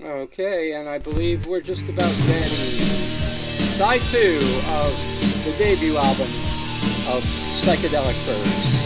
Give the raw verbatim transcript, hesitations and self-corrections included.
Okay, and I believe we're just about ready. Side two of the debut album of Psychedelic Furs.